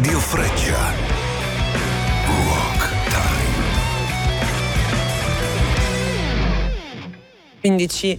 Radio Freccia. Rock Time.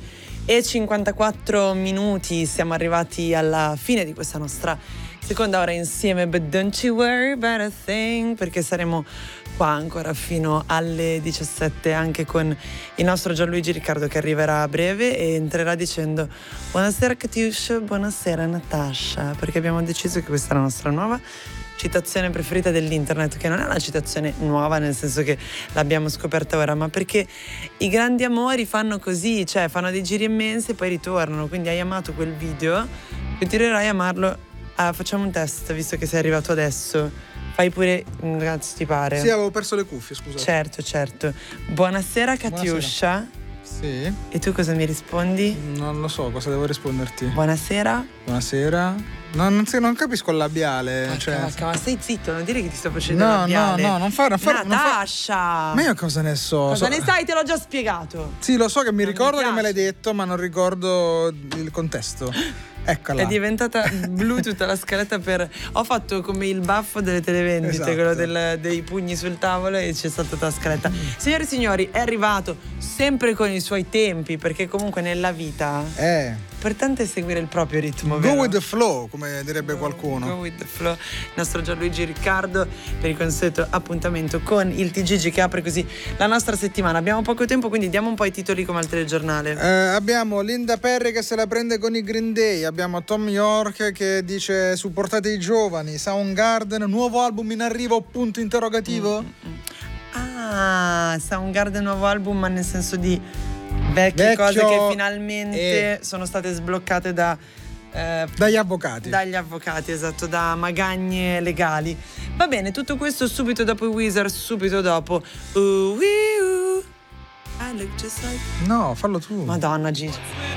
15:54, siamo arrivati alla fine di questa nostra seconda ora insieme, but don't you worry about a thing, perché saremo qua ancora fino alle 17 anche con il nostro Gianluigi Riccardo che arriverà a breve e entrerà dicendo buonasera Katiuscia, buonasera Natasha, perché abbiamo deciso che questa è la nostra nuova citazione preferita dell'internet, che non è una citazione nuova nel senso che l'abbiamo scoperta ora, ma perché i grandi amori fanno così, cioè fanno dei giri immensi e poi ritornano. Quindi hai amato quel video, continuerai a amarlo. Facciamo un test, visto che sei arrivato adesso. Fai pure un cazzo ti pare. Sì, avevo perso le cuffie, scusate. Certo. Buonasera Katiuscia. Sì. E tu cosa mi rispondi? Non lo so, cosa devo risponderti? Buonasera. Non capisco il labiale. Ma stai zitto, non dire che ti sto facendo No, labiale. non fare. Natascia. Ma io cosa ne so? Cosa ne sai? Te l'ho già spiegato. Sì, lo so che mi Non ricordo mi che me l'hai piace. detto, ma non ricordo il contesto. Eccola. È diventata blu tutta la scaletta ho fatto come il baffo delle televendite, Esatto. quello dei pugni sul tavolo e c'è stata tutta la scaletta. Signore e signori, è arrivato sempre con i suoi tempi, perché comunque nella vita l'importante è seguire il proprio ritmo, Go vero? with the flow, come direbbe qualcuno. Go with the flow. Il nostro Gianluigi Riccardo per il consueto appuntamento con il TGG che apre così la nostra settimana. Abbiamo poco tempo, quindi diamo un po' i titoli come al telegiornale. Abbiamo Linda Perry che se la prende con i Green Day, abbiamo Tom York che dice supportate i giovani, Soundgarden, nuovo album in arrivo, punto interrogativo. Soundgarden nuovo album, ma nel senso di vecchie cose che finalmente sono state sbloccate dagli avvocati. Dagli avvocati, esatto, da magagne legali. Va bene, tutto questo subito dopo i Weezer, subito dopo I look just like... No, fallo tu. Madonna Gigi.